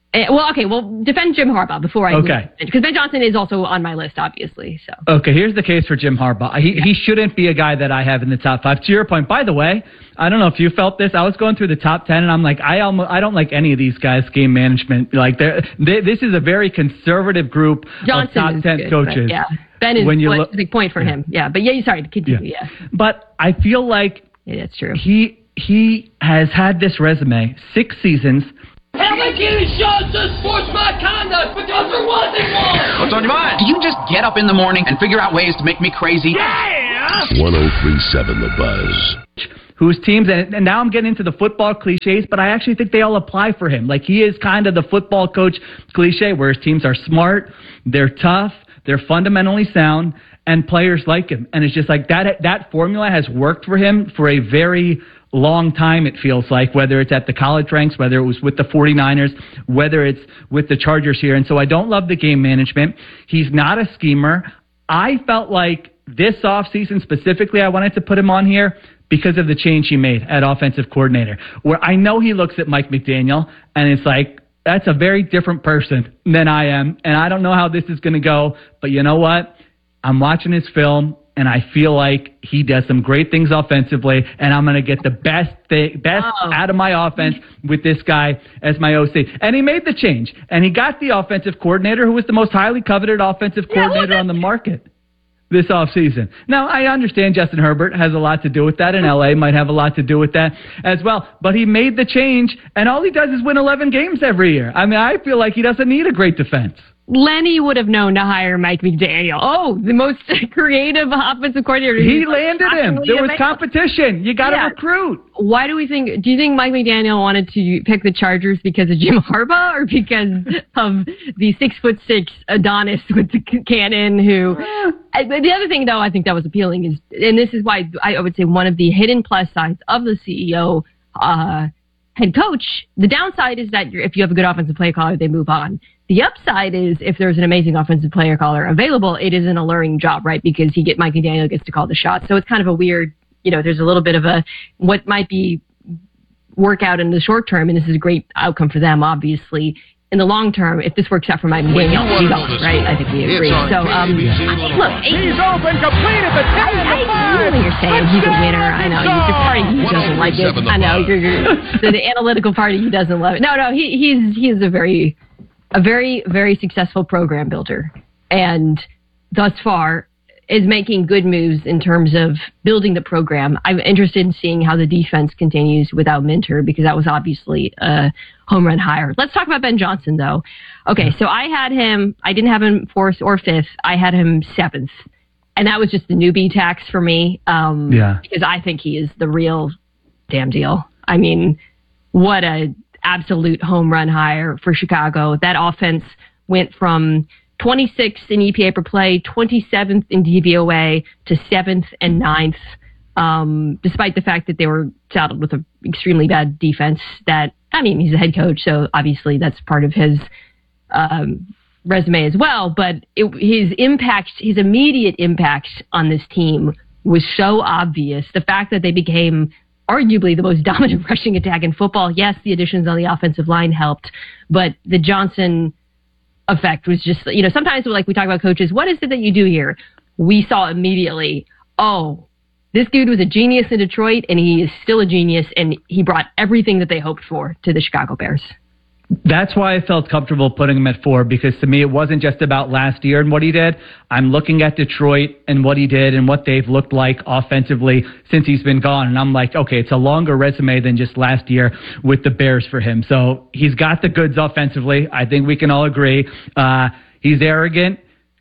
defend Jim Harbaugh before I because Ben Johnson is also on my list, obviously. So okay, here's the case for Jim Harbaugh. He shouldn't be a guy that I have in the top 5. To your point, by the way, I don't know if you felt this. I was going through the top 10, and I'm like, I don't like any of these guys' game management. Like, this is a very conservative group of top 10 coaches. Yeah, Ben is a big point for him. Yeah, but sorry to continue. Yeah, but I feel like that's true. He has had this resume 6 seasons. Have I getting shots of sports misconduct because there wasn't one? What's on your mind? Do you just get up in the morning and figure out ways to make me crazy? Yeah! 103.7 The Buzz. Whose teams, and now I'm getting into the football cliches, but I actually think they all apply for him. Like, he is kind of the football coach cliche where his teams are smart, they're tough, they're fundamentally sound, and players like him. And it's just like that formula has worked for him for a very long time, it feels like, whether it's at the college ranks, whether it was with the 49ers, whether it's with the Chargers here. And so I don't love the game management. He's not a schemer. I felt like this offseason specifically, I wanted to put him on here because of the change he made at offensive coordinator, where I know he looks at Mike McDaniel and it's like, that's a very different person than I am. And I don't know how this is going to go, but you know what? I'm watching his film, and I feel like he does some great things offensively, and I'm going to get the best out of my offense with this guy as my OC. And he made the change, and he got the offensive coordinator who was the most highly coveted offensive coordinator on the market this offseason. Now, I understand Justin Herbert has a lot to do with that, and L.A. might have a lot to do with that as well. But he made the change, and all he does is win 11 games every year. I mean, I feel like he doesn't need a great defense. Lenny would have known to hire Mike McDaniel. Oh, the most creative offensive coordinator. He landed him. There was competition. You got to recruit. Why do you think Mike McDaniel wanted to pick the Chargers because of Jim Harbaugh or because of the 6'6" Adonis with the cannon who... The other thing, though, I think that was appealing is, and this is why I would say one of the hidden plus sides of the CEO head coach, the downside is that if you have a good offensive play caller, they move on. The upside is if there's an amazing offensive player caller available, it is an alluring job, right? Because Mike McDaniel gets to call the shots. So it's kind of a weird, there's a little bit of what might be workout in the short term, and this is a great outcome for them, obviously. In the long term, if this works out for Mike McDaniel, he's on, right? I think we agree. So, look, he's open, complete at the 10 and the 5. I know you're saying he's a winner. I know your party he doesn't like it. I know the analytical party he doesn't love it. No, he's a very, very successful program builder, and thus far is making good moves in terms of building the program. I'm interested in seeing how the defense continues without Minter, because that was obviously a home run hire. Let's talk about Ben Johnson, though. Okay, so I didn't have him 4th or 5th. I had him 7th. And that was just the newbie tax for me, because I think he is the real damn deal. I mean, what a absolute home run hire for Chicago. That offense went from 26th in EPA per play, 27th in DVOA to 7th and 9th, despite the fact that they were saddled with an extremely bad defense. He's a head coach, so obviously that's part of his resume as well. But his immediate impact on this team was so obvious. The fact that they became arguably the most dominant rushing attack in football. Yes, the additions on the offensive line helped, but the Johnson effect was just, sometimes like we talk about coaches, what is it that you do here? We saw immediately, this dude was a genius in Detroit, and he is still a genius, and he brought everything that they hoped for to the Chicago Bears. That's why I felt comfortable putting him at 4, because to me it wasn't just about last year and what he did. I'm looking at Detroit and what he did and what they've looked like offensively since he's been gone. And I'm like, okay, it's a longer resume than just last year with the Bears for him. So he's got the goods offensively. I think we can all agree. He's arrogant.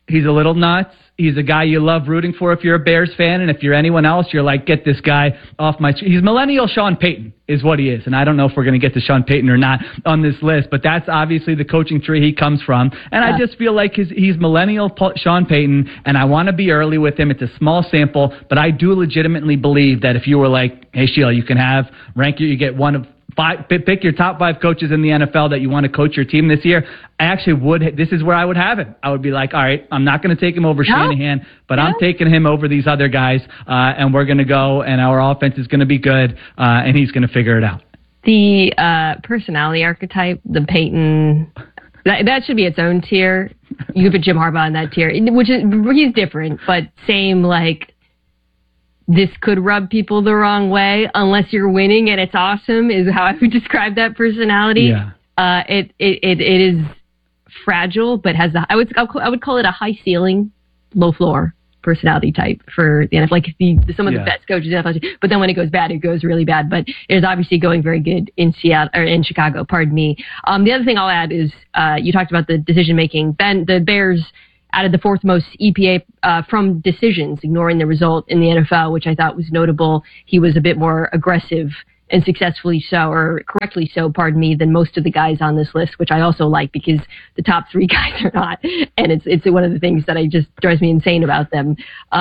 He's a little nuts. He's a guy you love rooting for if you're a Bears fan, and if you're anyone else, you're like, get this guy off my... He's millennial Sean Payton is what he is, and I don't know if we're going to get to Sean Payton or not on this list, but that's obviously the coaching tree he comes from, and I just feel like he's millennial Sean Payton, and I want to be early with him. It's a small sample, but I do legitimately believe that if you were like, hey, Sheila, you can you get one of 5, pick your top 5 coaches in the NFL that you want to coach your team this year. I actually would. This is where I would have it. I would be like, all right, I'm not going to take him over Shanahan, but I'm taking him over these other guys, and we're going to go, and our offense is going to be good, and he's going to figure it out. The personality archetype, the Peyton, that should be its own tier. You could put Jim Harbaugh in that tier, which is he's different, but same like. This could rub people the wrong way unless you're winning and it's awesome is how I would describe that personality. Yeah. It is fragile, but has I would call it a high ceiling, low floor personality type for the NFL. Like some of the best coaches in the NFL. But then when it goes bad, it goes really bad. But it is obviously going very good in in Chicago. Pardon me. The other thing I'll add is you talked about the decision making. Ben, the Bears added the 4th most EPA from decisions, ignoring the result in the NFL, which I thought was notable. He was a bit more aggressive and successfully so, or correctly so, pardon me, than most of the guys on this list, which I also like because the top 3 guys are not. And it's one of the things that just drives me insane about them.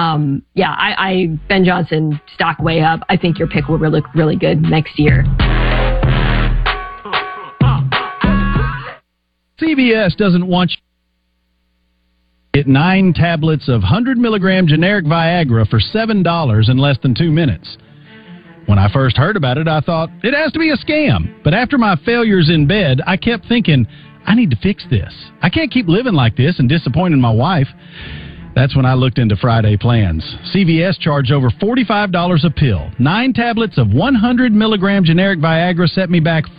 I Ben Johnson, stock way up. I think your pick will look really good next year. CVS doesn't want you. Get 9 tablets of 100 milligram generic Viagra for $7 in less than 2 minutes. When I first heard about it, I thought, it has to be a scam. But after my failures in bed, I kept thinking, I need to fix this. I can't keep living like this and disappointing my wife. That's when I looked into Friday plans. CVS charged over $45 a pill. 9 tablets of 100 milligram generic Viagra set me back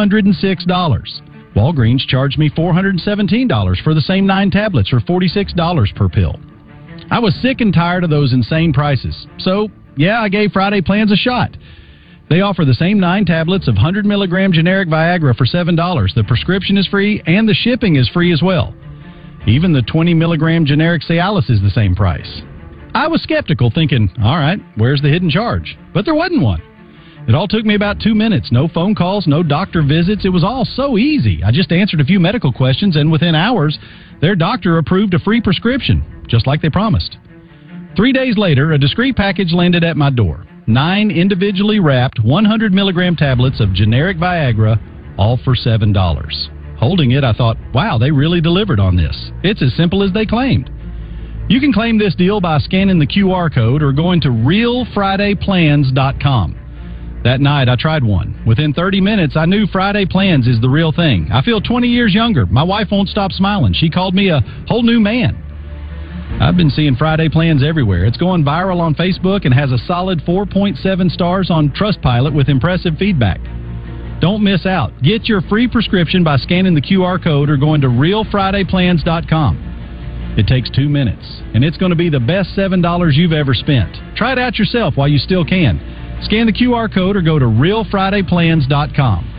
$406. Walgreens charged me $417 for the same 9 tablets, or $46 per pill. I was sick and tired of those insane prices. So, I gave Friday Plans a shot. They offer the same 9 tablets of 100 milligram generic Viagra for $7. The prescription is free, and the shipping is free as well. Even the 20 milligram generic Cialis is the same price. I was skeptical, thinking, all right, where's the hidden charge? But there wasn't one. It all took me about 2 minutes. No phone calls, no doctor visits. It was all so easy. I just answered a few medical questions, and within hours, their doctor approved a free prescription, just like they promised. 3 days later, a discreet package landed at my door. 9 individually wrapped 100 milligram tablets of generic Viagra, all for $7. Holding it, I thought, wow, they really delivered on this. It's as simple as they claimed. You can claim this deal by scanning the QR code or going to realfridayplans.com. That night, I tried one. Within 30 minutes, I knew Friday Plans is the real thing. I feel 20 years younger. My wife won't stop smiling. She called me a whole new man. I've been seeing Friday Plans everywhere. It's going viral on Facebook and has a solid 4.7 stars on Trustpilot with impressive feedback. Don't miss out. Get your free prescription by scanning the QR code or going to realfridayplans.com. It takes 2 minutes, and it's going to be the best $7 you've ever spent. Try it out yourself while you still can. Scan the QR code or go to realfridayplans.com.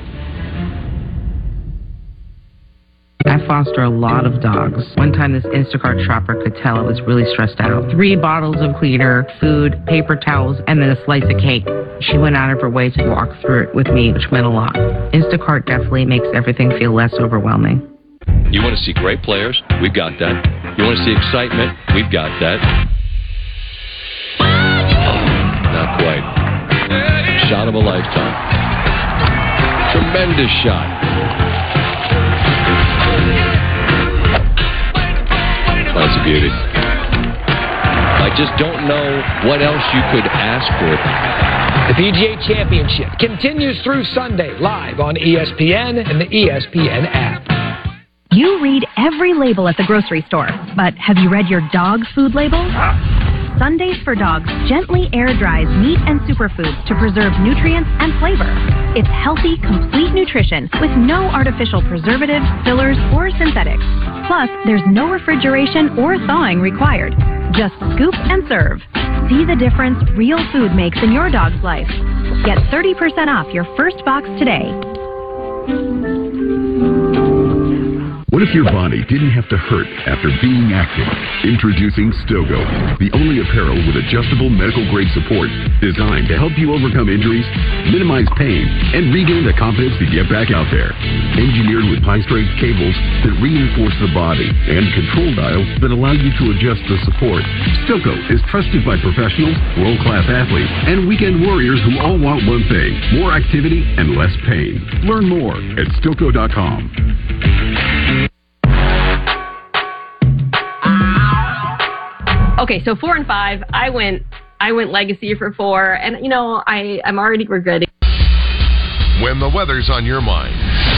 I foster a lot of dogs. One time this Instacart shopper could tell I was really stressed out. 3 bottles of cleaner, food, paper towels, and then a slice of cake. She went out of her way to walk through it with me, which meant a lot. Instacart definitely makes everything feel less overwhelming. You want to see great players? We've got that. You want to see excitement? We've got that. Not quite. Shot of a lifetime. Tremendous shot. That's a beauty. I just don't know what else you could ask for. The PGA Championship continues through Sunday, live on ESPN and the ESPN app. You read every label at the grocery store, but have you read your dog's food label? Sundays for Dogs gently air dries meat and superfoods to preserve nutrients and flavor. It's healthy, complete nutrition with no artificial preservatives, fillers, or synthetics. Plus, there's no refrigeration or thawing required. Just scoop and serve. See the difference real food makes in your dog's life. Get 30% off your first box today. What if your body didn't have to hurt after being active? Introducing Stogo, the only apparel with adjustable medical-grade support designed to help you overcome injuries, minimize pain, and regain the confidence to get back out there. Engineered with high-strength cables that reinforce the body and control dials that allow you to adjust the support. Stogo is trusted by professionals, world-class athletes, and weekend warriors who all want one thing: more activity and less pain. Learn more at Stogo.com. Okay, so 4 and 5. I went legacy for 4, and I'm already regretting. When the weather's on your mind,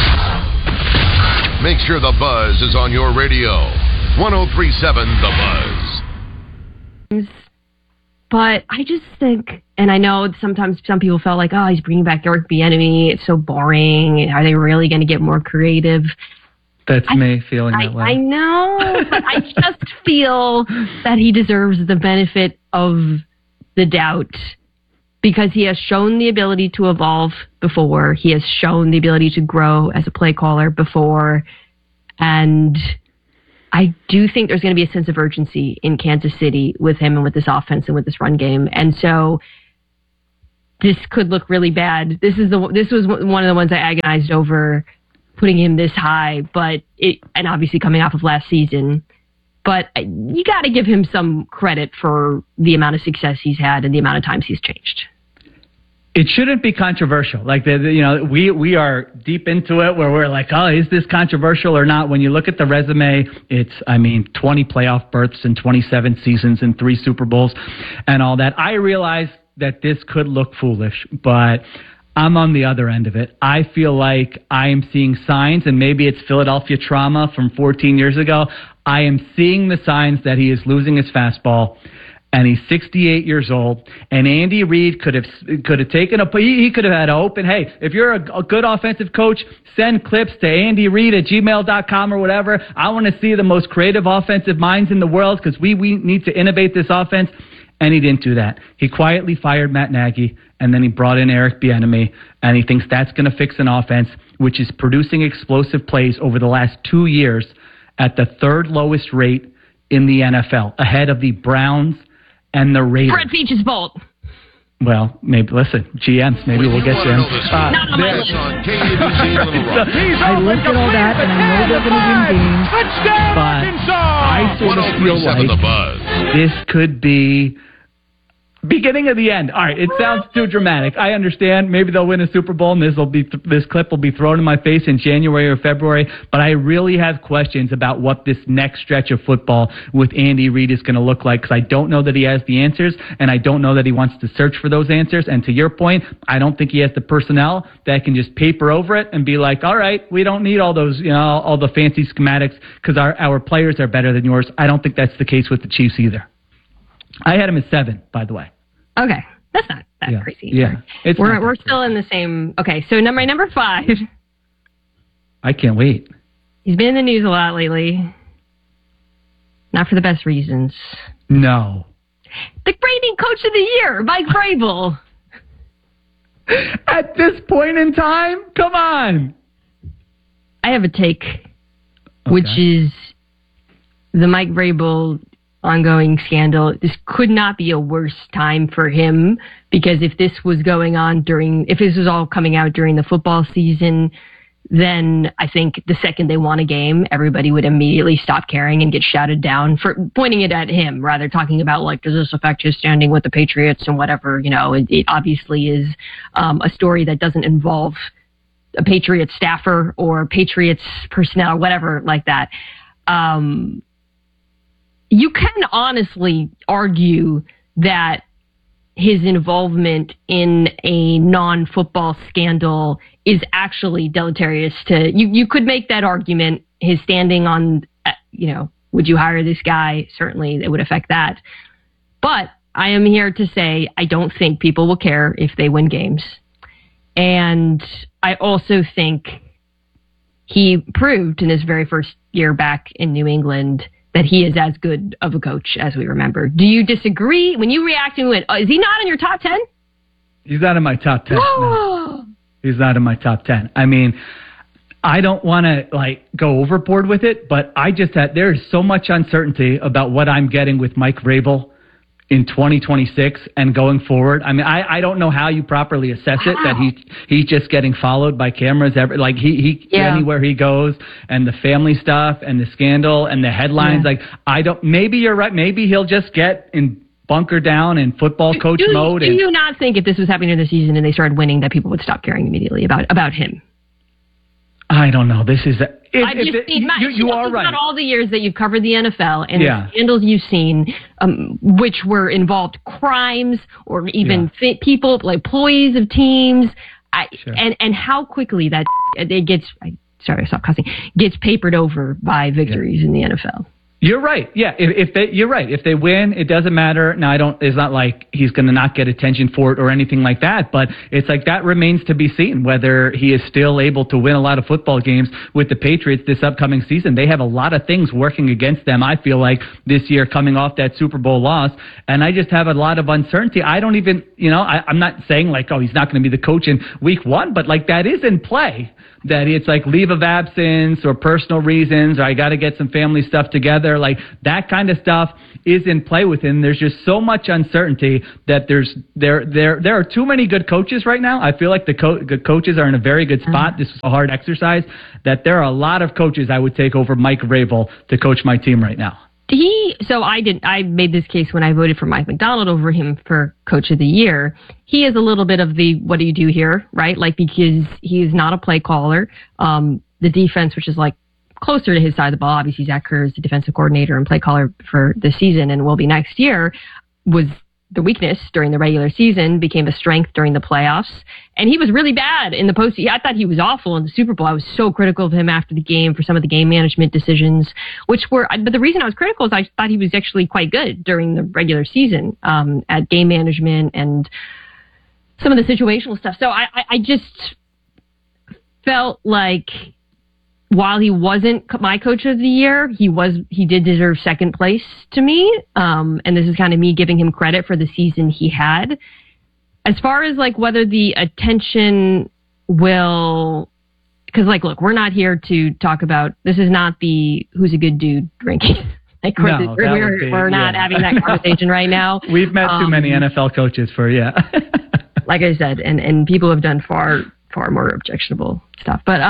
make sure the Buzz is on your radio. 103.7 The Buzz. But I just think, and I know sometimes some people felt like, oh, he's bringing back Eric Bieniemy. It's so boring. Are they really going to get more creative? That's me feeling that way. I know, but I just feel that he deserves the benefit of the doubt because he has shown the ability to evolve before. He has shown the ability to grow as a play caller before. And I do think there's going to be a sense of urgency in Kansas City with him and with this offense and with this run game. And so this could look really bad. This was one of the ones I agonized over, putting him this high, and obviously coming off of last season. But you got to give him some credit for the amount of success he's had and the amount of times he's changed. It shouldn't be controversial. Like we are deep into it where we're like, oh, is this controversial or not? When you look at the resume, it's 20 playoff berths and 27 seasons and 3 Super Bowls and all that. I realize that this could look foolish, but I'm on the other end of it. I feel like I am seeing signs, and maybe it's Philadelphia trauma from 14 years ago. I am seeing the signs that he is losing his fastball, and he's 68 years old. And Andy Reid could have taken he could have had an open, hey, if you're a good offensive coach, send clips to andyreid@gmail.com or whatever. I want to see the most creative offensive minds in the world because we need to innovate this offense. And he didn't do that. He quietly fired Matt Nagy, and then he brought in Eric Bieniemy, and he thinks that's going to fix an offense which is producing explosive plays over the last 2 years at the 3rd lowest rate in the NFL, ahead of the Browns and the Raiders. Brett Veach's fault. Well, maybe, listen, GMs, maybe we'll get you in. Not on my list. I look at all that, and I know they're going to win games, but I sort of feel like this could be beginning of the end. All right, it sounds too dramatic. I understand. Maybe they'll win a Super Bowl, and this clip will be thrown in my face in January or February. But I really have questions about what this next stretch of football with Andy Reid is going to look like, because I don't know that he has the answers, and I don't know that he wants to search for those answers. And to your point, I don't think he has the personnel that can just paper over it and be like, all right, we don't need all those, all the fancy schematics because our players are better than yours. I don't think that's the case with the Chiefs either. I had him at 7, by the way. Okay, that's not that crazy. Yeah, we're still in the same. Okay, so my number 5. I can't wait. He's been in the news a lot lately. Not for the best reasons. No. The reigning coach of the year, Mike Vrabel. At this point in time, come on. I have a take, which is the Mike Vrabel ongoing scandal. This could not be a worse time for him, because if this was all coming out during the football season, then I think the second they won a game, everybody would immediately stop caring and get shouted down for pointing it at him, rather talking about, like, does this affect his standing with the Patriots and whatever. It obviously is a story that doesn't involve a Patriots staffer or Patriots personnel or whatever like that. You can honestly argue that his involvement in a non-football scandal is actually deleterious to... You could make that argument. His standing on, would you hire this guy? Certainly, it would affect that. But I am here to say I don't think people will care if they win games. And I also think he proved in his very first year back in New England that he is as good of a coach as we remember. Do you disagree? When you react and went, is he not in your top 10? He's not in my top 10. No. He's not in my top 10. I mean, I don't want to go overboard with it, but there is so much uncertainty about what I'm getting with Mike Vrabel in 2026 and going forward. I mean, I don't know how you properly assess it, that he's just getting followed by cameras anywhere he goes, and the family stuff and the scandal and the headlines. Maybe you're right. Maybe he'll just get in bunker down in football coach mode. Do you not think if this was happening during the season and they started winning that people would stop caring immediately about him? I don't know. This is you are right. About all the years that you've covered the NFL and the scandals you've seen, which were involved crimes or even people, like employees of teams, and how quickly that it gets. Sorry, I stopped cussing. Gets papered over by victories in the NFL. You're right. Yeah, you're right. If they win, it doesn't matter. Now, it's not like he's going to not get attention for it or anything like that, but it's like that remains to be seen whether he is still able to win a lot of football games with the Patriots this upcoming season. They have a lot of things working against them, I feel like, this year coming off that Super Bowl loss, and I just have a lot of uncertainty. I don't even, I'm not saying he's not going to be the coach in week 1, but that is in play. That it's leave of absence or personal reasons, or I got to get some family stuff together. That kind of stuff is in play with him. There's just so much uncertainty that there are too many good coaches right now. I feel like the good coaches are in a very good spot. This was a hard exercise. That there are a lot of coaches I would take over Mike Vrabel to coach my team right now. I made this case when I voted for Mike Macdonald over him for Coach of the Year. He is a little bit of the, what do you do here, right? Because he is not a play caller. The defense, which is closer to his side of the ball, obviously Zach Kerr is the defensive coordinator and play caller for this season and will be next year, was the weakness during the regular season, became a strength during the playoffs. And he was really bad in the postseason. I thought he was awful in the Super Bowl. I was so critical of him after the game for some of the game management decisions, but the reason I was critical is I thought he was actually quite good during the regular season at game management and some of the situational stuff. So I just felt like while he wasn't my coach of the year, he did deserve second place to me. And this is kind of me giving him credit for the season he had. As far as whether the attention will, because look, we're not here to talk about, this is not the who's a good dude ranking. We're not having that conversation right now. We've met too many NFL coaches for, like I said, and people have done far, far more objectionable stuff. But,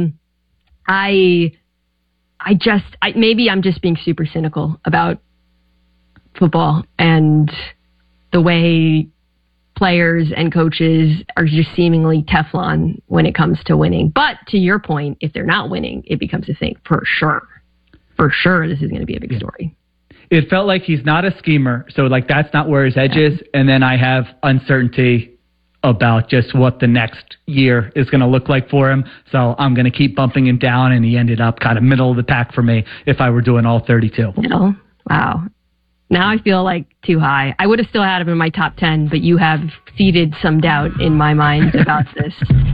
maybe I'm just being super cynical about football and the way players and coaches are just seemingly Teflon when it comes to winning. But to your point, if they're not winning, it becomes a thing for sure. For sure, this is going to be a big story. It felt like he's not a schemer, so that's not where his edge is. And then I have uncertainty about just what the next year is going to look like for him. So I'm going to keep bumping him down, and he ended up kind of middle of the pack for me if I were doing all 32. Wow. Now I feel too high. I would have still had him in my top 10, but you have seeded some doubt in my mind about this.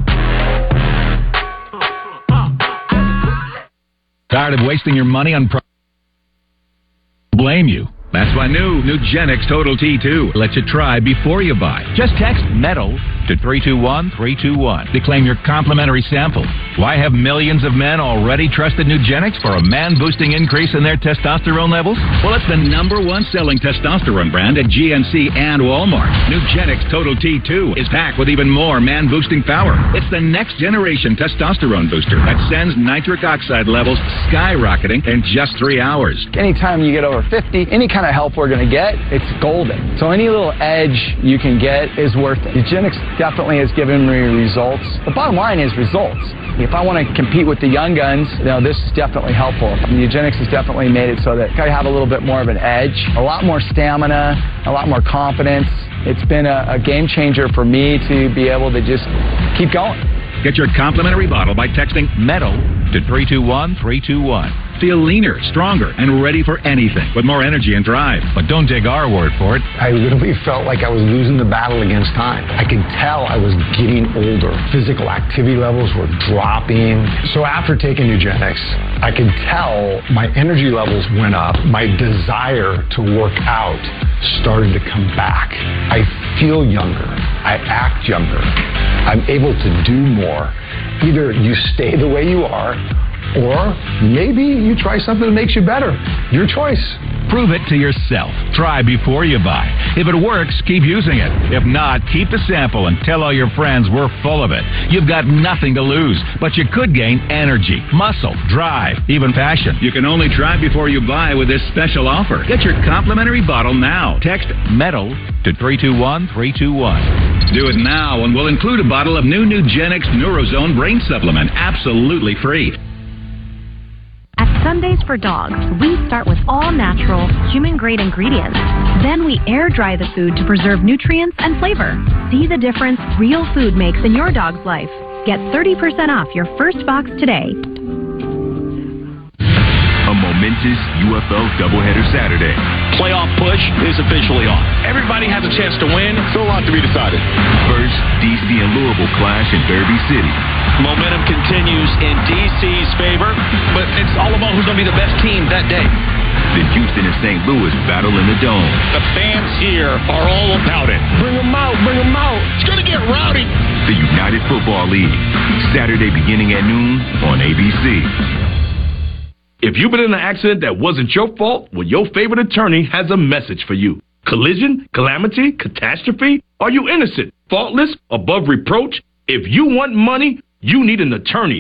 Tired of wasting your money on blame you. That's why new Nugenix Total T2 lets you try before you buy. Just text METAL to 321-321 to claim your complimentary sample. Why have millions of men already trusted Nugenix for a man-boosting increase in their testosterone levels? Well, it's the #1 selling testosterone brand at GNC and Walmart. Nugenix Total T2 is packed with even more man-boosting power. It's the next generation testosterone booster that sends nitric oxide levels skyrocketing in just 3 hours. Anytime you get over 50, any kind of help we're going to get, it's golden. So any little edge you can get is worth it. Nugenix definitely has given me results. The bottom line is results. If I want to compete with the young guns, this is definitely helpful. Nugenix has definitely made it so that I have a little bit more of an edge, a lot more stamina, a lot more confidence. It's been a game changer for me to be able to just keep going. Get your complimentary bottle by texting METAL to 321-321. Feel leaner, stronger, and ready for anything with more energy and drive. But don't take our word for it. I literally felt like I was losing the battle against time. I could tell I was getting older. Physical activity levels were dropping. So after taking Nugenix, I could tell my energy levels went up. My desire to work out started to come back. I feel younger. I act younger. I'm able to do more. Either you stay the way you are, or maybe you try something that makes you better. Your choice. Prove it to yourself. Try before you buy. If it works, keep using it. If not, keep the sample and tell all your friends we're full of it. You've got nothing to lose, but you could gain energy, muscle, drive, even passion. You can only try before you buy with this special offer. Get your complimentary bottle now. Text METAL to 321-321. Do it now and we'll include a bottle of new Nugenix Neurozone Brain Supplement absolutely free. At Sundays for Dogs, we start with all natural, human-grade ingredients. Then we air-dry the food to preserve nutrients and flavor. See the difference real food makes in your dog's life. Get 30% off your first box today. A momentous UFL doubleheader Saturday. Playoff push is officially on. Everybody has a chance to win. So a lot to be decided. First, DC and Louisville clash in Derby City. Momentum continues in DC's favor, but it's all about who's going to be the best team that day. Then Houston and St. Louis battle in the Dome. The fans here are all about it. Bring them out, bring them out. It's going to get rowdy. The United Football League. Saturday beginning at noon on ABC. If you've been in an accident that wasn't your fault, well, your favorite attorney has a message for you. Collision, calamity, catastrophe? Are you innocent, faultless, above reproach? If you want money, you need an attorney